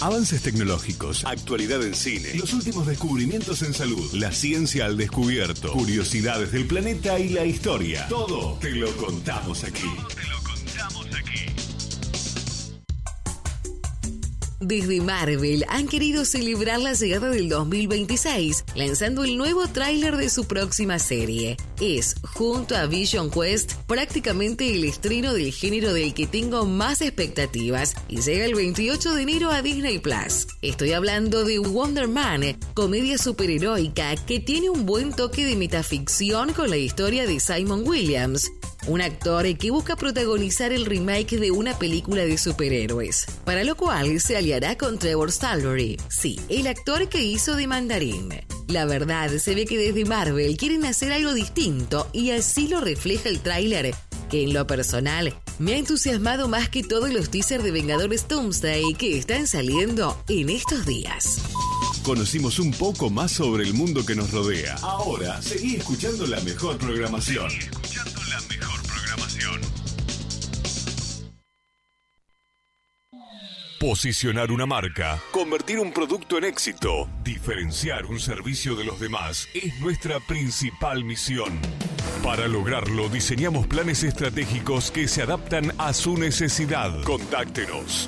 Avances tecnológicos, actualidad en cine, los últimos descubrimientos en salud, la ciencia al descubierto, curiosidades del planeta y la historia. Todo te lo contamos aquí. Desde Marvel han querido celebrar la llegada del 2026 lanzando el nuevo tráiler de su próxima serie. Es, junto a Vision Quest, prácticamente el estreno del género del que tengo más expectativas y llega el 28 de enero a Disney Plus. Estoy hablando de Wonder Man, comedia superheroica que tiene un buen toque de metaficción con la historia de Simon Williams, un actor que busca protagonizar el remake de una película de superhéroes, para lo cual se aliará con Trevor Slattery, sí, el actor que hizo de Mandarín. La verdad, se ve que desde Marvel quieren hacer algo distinto y así lo refleja el tráiler, que en lo personal me ha entusiasmado más que todos los teasers de Vengadores Doomsday que están saliendo en estos días. Conocimos un poco más sobre el mundo que nos rodea. Ahora, seguí escuchando la mejor programación. Posicionar una marca, convertir un producto en éxito, diferenciar un servicio de los demás es nuestra principal misión. Para lograrlo, diseñamos planes estratégicos que se adaptan a su necesidad. Contáctenos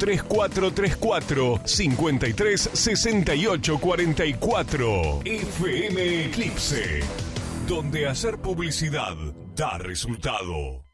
3434-536844. FM Eclipse, donde hacer publicidad da resultado.